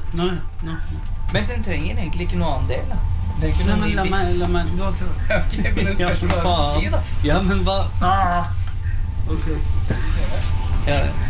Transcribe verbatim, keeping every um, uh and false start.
Nå, nå. Men den trenger egentlig ikke noe annen del, da. Den trenger ikke Nei, noe men ny la bit. meg, la meg, du har klart. Ok, men det spørs hva jeg skal si, da. Ja, men hva? Ah! Ok. Ja,